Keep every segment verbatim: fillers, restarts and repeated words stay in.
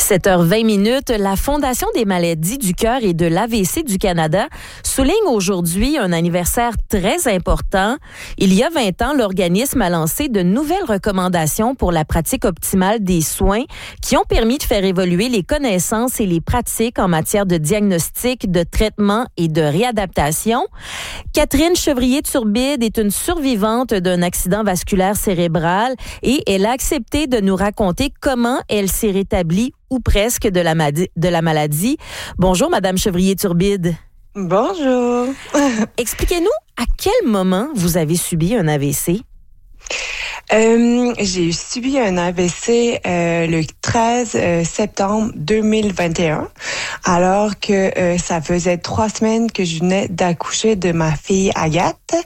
sept heures vingt minutes, la Fondation des maladies du cœur et de l'A V C du Canada souligne aujourd'hui un anniversaire très important. Il y a vingt ans, l'organisme a lancé de nouvelles recommandations pour la pratique optimale des soins qui ont permis de faire évoluer les connaissances et les pratiques en matière de diagnostic, de traitement et de réadaptation. Catherine Chevrier-Turbide est une survivante d'un accident vasculaire cérébral et elle a accepté de nous raconter comment elle s'est rétablie ou presque de la, madi- de la maladie. Bonjour, Madame Chevrier-Turbide. Bonjour. Expliquez-nous à quel moment vous avez subi un A V C? Euh, j'ai subi un A V C euh, le treize septembre deux mille vingt et un, alors que euh, ça faisait trois semaines que je venais d'accoucher de ma fille Agathe.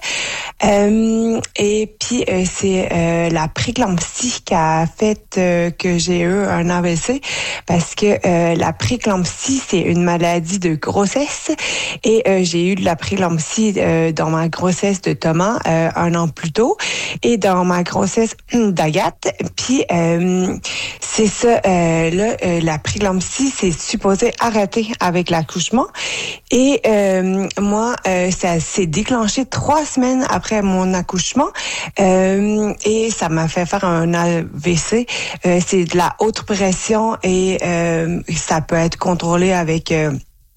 Euh, et puis euh, c'est euh, la préclampsie qui a fait euh, que j'ai eu un A V C, parce que euh, la préclampsie, c'est une maladie de grossesse, et euh, j'ai eu de la préclampsie euh, dans ma grossesse de Thomas euh, un an plus tôt, et dans ma grossesse d'Agathe. Puis euh, c'est ça, euh, là, euh, la préclampsie, c'est supposé arrêter avec l'accouchement, et euh, moi, euh, ça s'est déclenché trois semaines après mon accouchement, euh, et ça m'a fait faire un A V C. Euh, c'est de la haute pression, et euh, ça peut être contrôlé avec euh,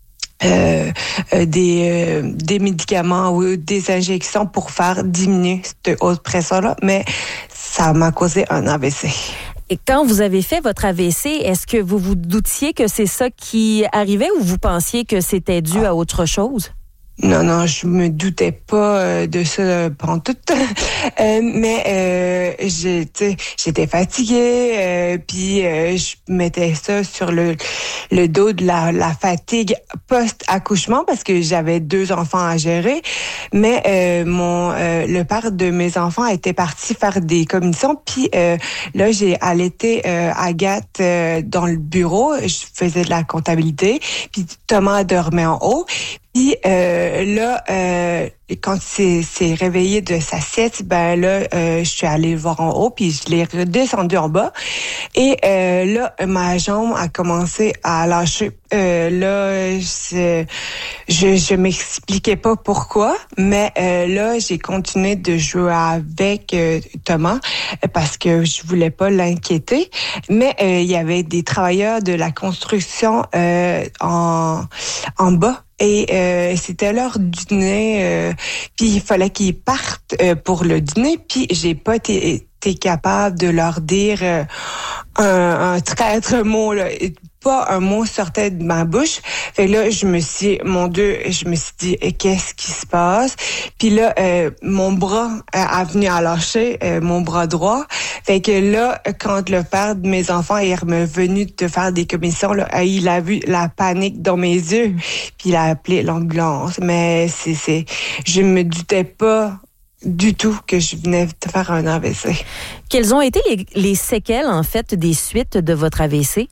Euh, euh, des euh, des médicaments ou des injections pour faire diminuer cette haute pression-là, mais ça m'a causé un A V C. Et quand vous avez fait votre A V C, est-ce que vous vous doutiez que c'est ça qui arrivait ou vous pensiez que c'était dû à autre chose? Non, non, je me doutais pas euh, de ça pendant tout. euh, mais euh, j'étais, j'étais fatiguée, euh, puis euh, je mettais ça sur le le dos de la, la fatigue post-accouchement, parce que j'avais deux enfants à gérer. Mais euh, mon euh, le père de mes enfants était parti faire des commissions, puis euh, là j'ai allaité euh, Agathe euh, dans le bureau. Je faisais de la comptabilité, puis Thomas dormait en haut. Puis euh, là, euh, quand il s'est réveillé de sa sieste, ben là, euh, je suis allée le voir en haut, puis je l'ai redescendu en bas. Et euh, là, ma jambe a commencé à lâcher. Euh, là, je, je, je m'expliquais pas pourquoi, mais euh, là, j'ai continué de jouer avec euh, Thomas parce que je voulais pas l'inquiéter. Mais euh, il y avait des travailleurs de la construction euh, en en bas. Et euh, c'était l'heure du dîner, euh, puis il fallait qu'ils partent euh, pour le dîner, puis j'ai pas été, été capable de leur dire euh, un, un traître mot, là. Pas un mot sortait de ma bouche. Fait que là, je me suis, mon Dieu, je me suis dit, qu'est-ce qui se passe? Puis là, euh, mon bras a venu à lâcher, euh, mon bras droit. Fait que là, quand le père de mes enfants est revenu de faire des commissions, là, il a vu la panique dans mes yeux, puis il a appelé l'ambulance. Mais c'est, c'est, je me doutais pas du tout que je venais de faire un A V C. Quelles ont été les, les séquelles, en fait, des suites de votre A V C?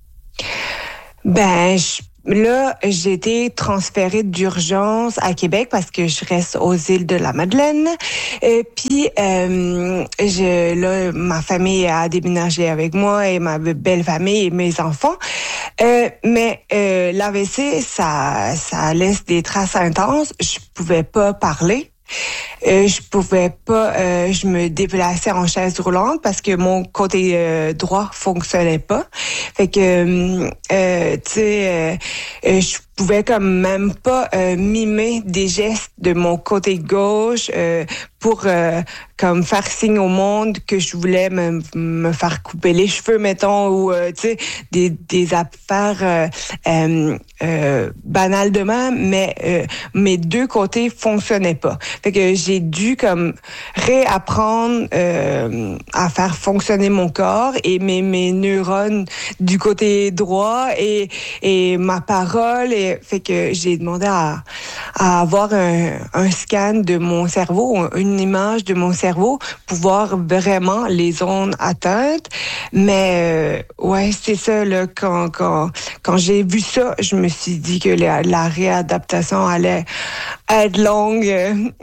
Ben, je, là, j'ai été transférée d'urgence à Québec parce que je reste aux îles de la Madeleine. Et puis, euh, je, là, ma famille a déménagé avec moi, et ma belle famille et mes enfants. Euh, mais euh, l'A V C, ça, ça laisse des traces intenses. Je pouvais pas parler. Euh, je pouvais pas, euh, je me déplaçais en chaise roulante parce que mon côté euh, droit fonctionnait pas. Fait que, euh, tu sais, euh, euh, je pouvais comme même pas euh, mimer des gestes de mon côté gauche euh, pour euh, comme faire signe au monde que je voulais me, me faire couper les cheveux, mettons, ou euh, tu sais, des, des affaires euh, euh, euh, banales de même, mais euh, mes deux côtés fonctionnaient pas. Fait que j'ai dû comme réapprendre euh, à faire fonctionner mon corps et mes, mes neurones du côté droit et, et ma parole. Et fait que j'ai demandé à, à avoir un, un scan de mon cerveau, une image de mon cerveau pour voir vraiment les zones atteintes. Mais euh, ouais, c'est ça, là, quand, quand, quand j'ai vu ça, je me suis dit que la, la réadaptation allait être longue.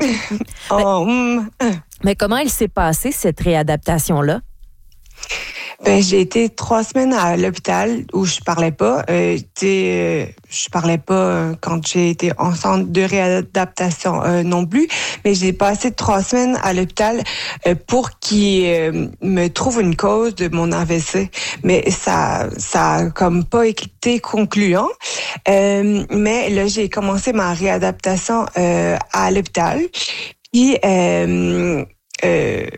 oh, mais, mais comment elle s'est passée, cette réadaptation-là? Ben, j'ai été trois semaines à l'hôpital où je parlais pas. Euh, tu sais, euh, je parlais pas euh, quand j'ai été en centre de réadaptation euh, non plus. Mais j'ai passé trois semaines à l'hôpital euh, pour qu'ils euh, me trouvent une cause de mon A V C. Mais ça, ça a comme pas été concluant. Euh, mais là, j'ai commencé ma réadaptation euh, à l'hôpital. Puis, euh, euh,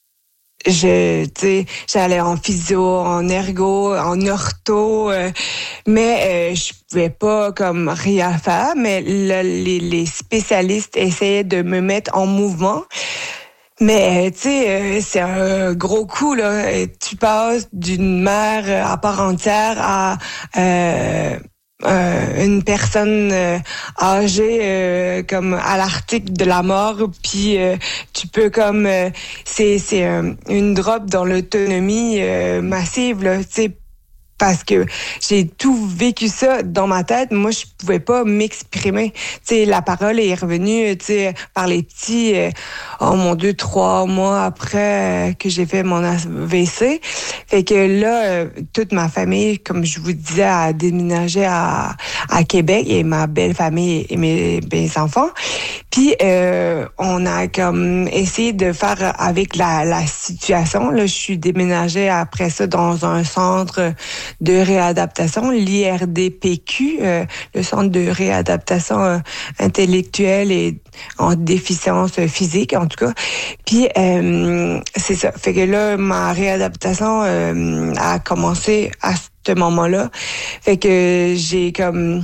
Je, tu sais, j'allais en physio, en ergo, en ortho, euh, mais euh, je pouvais pas comme rien faire. Mais là, les, les spécialistes essayaient de me mettre en mouvement. Mais tu sais, euh, c'est un gros coup là. Tu passes d'une mère à part entière à euh, Euh, une personne euh, âgée euh, comme à l'article de la mort, puis euh, tu peux comme euh, c'est c'est euh, une drop dans l'autonomie euh, massive là, tu sais, parce que j'ai tout vécu ça dans ma tête. Moi, je pouvais pas m'exprimer. Tu sais, la parole est revenue, tu sais, par les petits, euh, oh mon Dieu, trois mois après euh, que j'ai fait mon A V C. Fait que là, euh, toute ma famille, comme je vous disais, a déménagé à, à Québec, et ma belle famille et mes, mes enfants. Puis, euh, on a comme essayé de faire avec la, la situation. Là, je suis déménagée après ça dans un centre de réadaptation, l'I R D P Q, euh, le centre de réadaptation euh, intellectuelle et en déficience physique, en tout cas. Puis, euh, c'est ça. Fait que là, ma réadaptation euh, a commencé à ce moment-là. Fait que j'ai comme...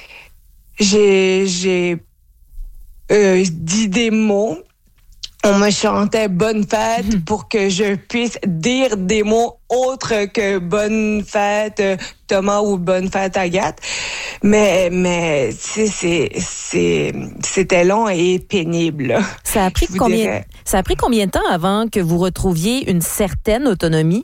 J'ai... j'ai euh, dit des mots. On me chantait bonne fête pour que je puisse dire des mots autres que bonne fête Thomas ou bonne fête Agathe. Mais mais c'est c'est c'est c'était long et pénible. Ça a pris combien dirais. Ça a pris combien de temps avant que vous retrouviez une certaine autonomie?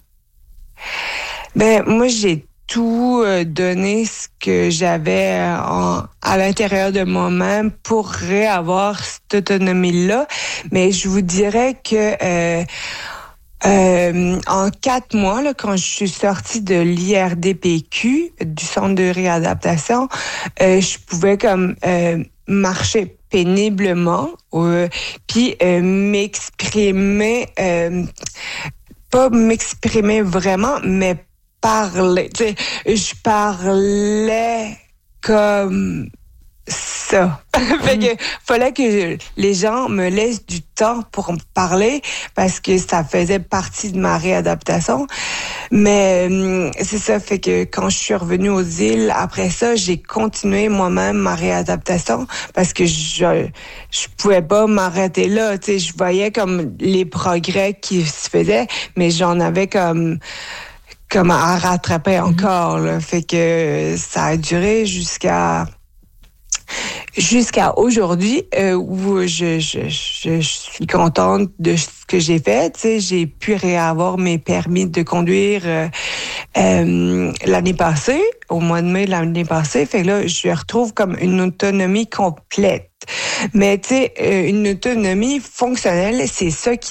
Ben moi j'ai tout donné ce que j'avais en, à l'intérieur de moi-même pour réavoir cette autonomie-là. Mais je vous dirais que euh, euh, en quatre mois, là, quand je suis sortie de l'I R D P Q, du centre de réadaptation, euh, je pouvais comme euh, marcher péniblement, euh, puis euh, m'exprimer, euh, pas m'exprimer vraiment, mais parler, tu sais, je parlais comme ça. Fait que fallait que les gens me laissent du temps pour me parler parce que ça faisait partie de ma réadaptation. Mais euh, c'est ça, fait que quand je suis revenue aux îles, après ça, j'ai continué moi-même ma réadaptation parce que je je pouvais pas m'arrêter là. Tu sais, je voyais comme les progrès qui se faisaient, mais j'en avais comme comme à rattraper encore, là. Fait que ça a duré jusqu'à jusqu'à aujourd'hui euh, où je, je, je, je suis contente de ce que j'ai fait. Tu sais, j'ai pu réavoir mes permis de conduire euh, euh, l'année passée, au mois de mai de l'année passée. Fait que là, je retrouve comme une autonomie complète. Mais tu sais, une autonomie fonctionnelle, c'est ça qui